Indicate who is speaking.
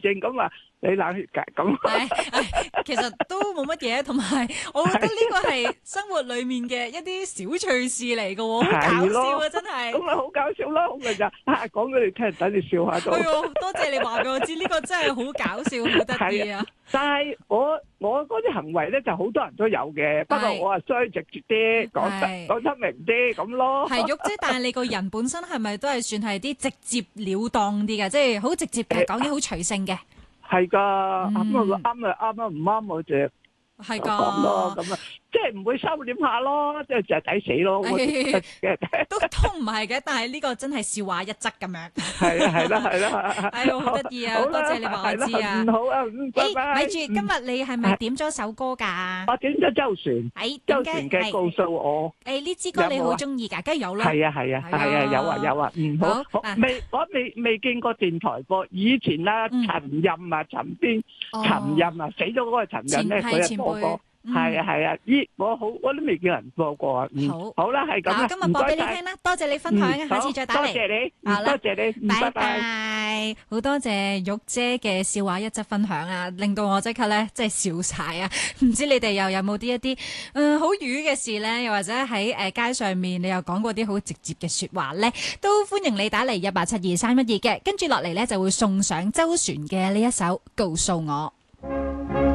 Speaker 1: 症咁啊，你冷血㗎咁。
Speaker 2: 其實都冇乜嘢，同埋我覺得呢個係生活裡面嘅一啲小趣事嚟㗎喎，好搞笑啊！真係。
Speaker 1: 咁咪好搞笑咯，咪就講俾你聽，等你笑下都。
Speaker 2: 係喎，多謝你話俾我知，呢個真係好搞笑，好得意啊！
Speaker 1: 但係我嗰啲行為咧就好多人都有嘅，不過我啊衰直接啲，講得明啲咁咯。係
Speaker 2: 玉姐，但係你個人本身係咪都係算係啲直接了當啲嘅，即係好直接嘅，講嘢好隨性嘅？
Speaker 1: 係㗎，啱啊啱啊，唔啱我就
Speaker 2: 係㗎
Speaker 1: 講咯，咁啊。即係唔會收斂下咯，即係就係抵死咯。
Speaker 2: 都唔係嘅，但係呢個真係笑話一則咁樣。
Speaker 1: 係啦。
Speaker 2: 哎呀，好得意啊！多謝你話我知啊。
Speaker 1: 好啊，拜拜。
Speaker 2: 咪住，今日你係咪點咗首歌㗎？
Speaker 1: 我點咗周旋。周旋嘅告訴我。
Speaker 2: 呢支歌你好中意㗎，梗係有啦。
Speaker 1: 係啊，有啊。好。未見過電台播，以前啦，陳任啊，陳任啊，死咗嗰個陳任咧，佢係播過。係啊，我都未見人播過啊。好啦，係咁啦。
Speaker 2: 今日播俾你聽啦，多謝你分享，下次再打嚟。
Speaker 1: 多謝你，好啦，多謝你，拜拜。
Speaker 2: 好多謝玉姐嘅笑話一則分享啊，令到我即刻咧即係笑晒啊！唔知你哋又有冇啲一啲好瘀嘅事咧？又或者喺街上面你又講過啲好直接嘅說話咧？都歡迎你打嚟187231嘅，跟住落嚟咧就會送上周璇嘅呢一首《告訴我》。